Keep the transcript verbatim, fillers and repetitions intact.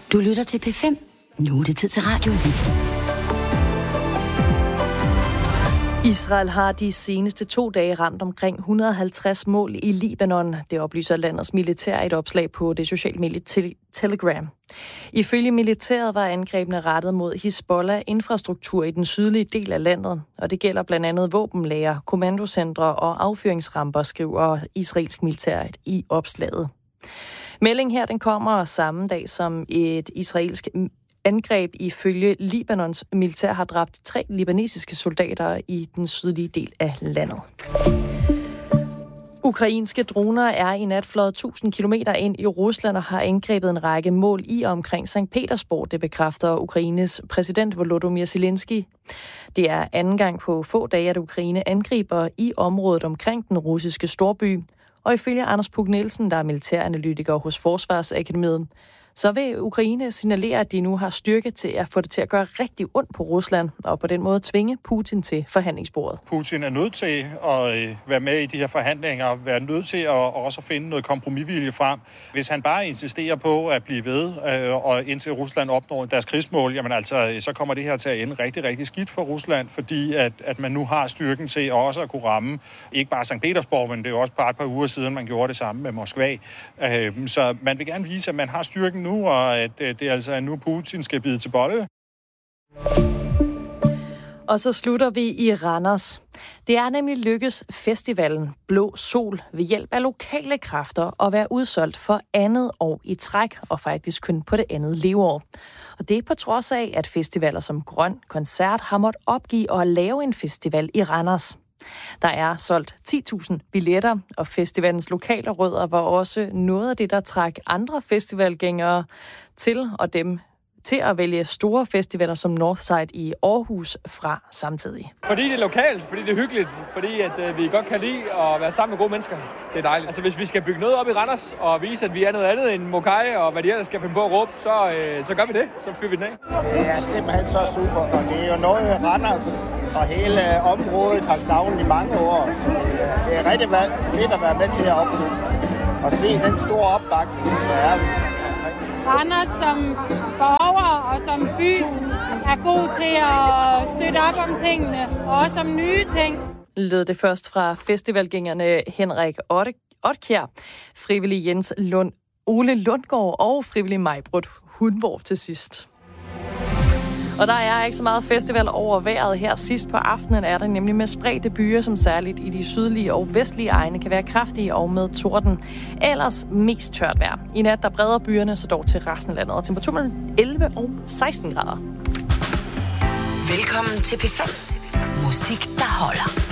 Du lytter til P fem. Nu er det tid til Radioavis. Israel har de seneste to dage ramt omkring et hundrede og halvtreds mål i Libanon. Det oplyser landets militær i et opslag på det sociale medie Telegram. Ifølge militæret var angrebene rettet mod Hizbollah-infrastruktur i den sydlige del af landet, og det gælder blandt andet våbenlager, kommandocentre og affyringsramper, skriver israelsk militær i opslaget. Meldingen her den kommer samme dag som et israelsk angreb ifølge Libanons militær har dræbt tre libanesiske soldater i den sydlige del af landet. Ukrainske droner er i nat fløjet tusind kilometer ind i Rusland og har angrebet en række mål i og omkring Sankt Petersborg, det bekræfter Ukraines præsident Volodymyr Zelensky. Det er anden gang på få dage, at Ukraine angriber i området omkring den russiske storby. Og ifølge Anders Puk Nielsen, der er militæranalytiker hos Forsvarsakademiet, så vil Ukraine signalere, at de nu har styrke til at få det til at gøre rigtig ondt på Rusland, og på den måde tvinge Putin til forhandlingsbordet. Putin er nødt til at være med i de her forhandlinger, og være nødt til at også finde noget kompromisvilje frem. Hvis han bare insisterer på at blive ved, og indtil Rusland opnår deres krigsmål, jamen altså, så kommer det her til at ende rigtig, rigtig skidt for Rusland, fordi at, at man nu har styrken til også at kunne ramme, ikke bare Sankt Petersborg, men det er jo også bare et par uger siden, man gjorde det samme med Moskva. Så man vil gerne vise, at man har styrken nu, og at det er altså nu Putin skal bide til bolle. Og så slutter vi i Randers. Det er nemlig lykkes festivalen Blå Sol ved hjælp af lokale kræfter at være udsolgt for andet år i træk, og faktisk kun på det andet leveår. Og det er på trods af, at festivaler som Grøn Koncert har måttet opgive at lave en festival i Randers. Der er solgt ti tusind billetter, og festivalens lokale rødder var også noget af det, der trak andre festivalgængere til, og dem til at vælge store festivaler som Northside i Aarhus fra samtidig. Fordi det er lokalt, fordi det er hyggeligt, fordi at, øh, vi godt kan lide at være sammen med gode mennesker. Det er dejligt. Altså hvis vi skal bygge noget op i Randers og vise, at vi er noget andet end Mokai og hvad de ellers skal finde på at råbe, så, øh, så gør vi det. Så fyrer vi den af. Det er simpelthen så super, og det er jo noget Randers og hele området har savnet i mange år. Så det er rigtig fedt at være med til at opbygge og se den store opbakning, der er. Randers som borger og som by er god til at støtte op om tingene, og også om nye ting. Lød det først fra festivalgængerne Henrik Otkjær, frivillig Jens Lund, Ole Lundgaard og frivillig Majbrud Hundborg til sidst. Og der er ikke så meget festival over vejret. Her sidst på aftenen er der nemlig med spredte byer, som særligt i de sydlige og vestlige egne kan være kraftige og med torden. Ellers mest tørt vejr. I nat der breder byerne så dog til resten af landet, og temperaturen elleve og seksten grader. Velkommen til P fem. Musik, der holder.